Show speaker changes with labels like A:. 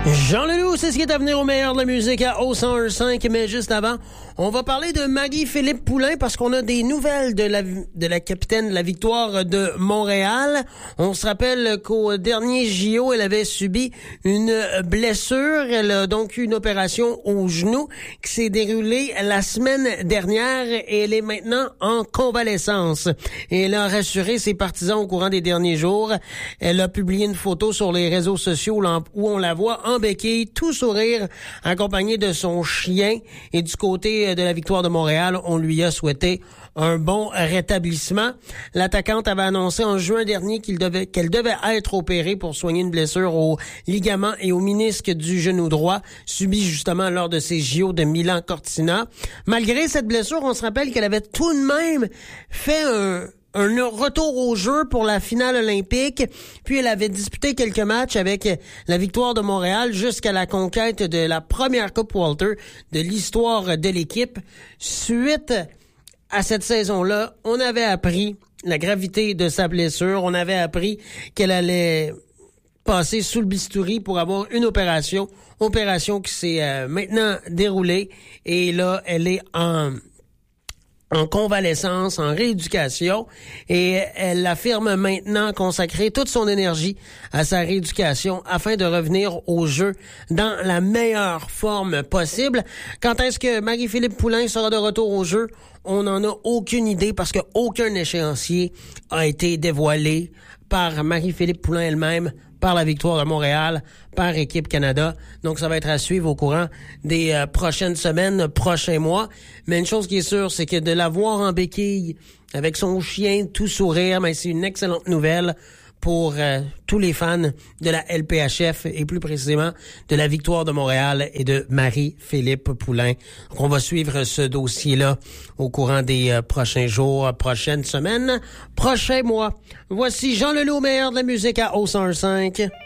A: Jean Leloup, c'est ce qui est à venir au meilleur de la musique à O101.5, mais juste avant, on va parler de Marie-Philippe Poulain parce qu'on a des nouvelles de la capitaine de la Victoire de Montréal. On se rappelle qu'au dernier JO, elle avait subi une blessure. Elle a donc eu une opération au genou qui s'est déroulée la semaine dernière et elle est maintenant en convalescence. Et elle a rassuré ses partisans au courant des derniers jours. Elle a publié une photo sur les réseaux sociaux où on la voit en béquille, tout sourire, accompagné de son chien. Et du côté de la Victoire de Montréal, on lui a souhaité un bon rétablissement. L'attaquante avait annoncé en juin dernier qu'elle devait être opérée pour soigner une blessure au ligament et au ménisque du genou droit, subie justement lors de ses JO de Milan-Cortina. Malgré cette blessure, on se rappelle qu'elle avait tout de même fait un retour au jeu pour la finale olympique, puis elle avait disputé quelques matchs avec la Victoire de Montréal jusqu'à la conquête de la première Coupe Walter de l'histoire de l'équipe. Suite à cette saison-là, on avait appris la gravité de sa blessure, on avait appris qu'elle allait passer sous le bistouri pour avoir une opération qui s'est maintenant déroulée, et là, elle est en convalescence, en rééducation, et elle affirme maintenant consacrer toute son énergie à sa rééducation afin de revenir au jeu dans la meilleure forme possible. Quand est-ce que Marie-Philippe Poulain sera de retour au jeu? On n'en a aucune idée parce qu'aucun échéancier a été dévoilé par Marie-Philippe Poulain elle-même, par la Victoire de Montréal, par Équipe Canada. Donc, ça va être à suivre au courant des prochaines semaines, prochains mois. Mais une chose qui est sûre, c'est que de la voir en béquille, avec son chien tout sourire, mais c'est une excellente nouvelle pour tous les fans de la LPHF et plus précisément de la Victoire de Montréal et de Marie-Philippe Poulain. Donc, on va suivre ce dossier-là au courant des prochains jours, prochaines semaines, prochains mois. Voici Jean Leloup, meilleur de la musique à O101.5.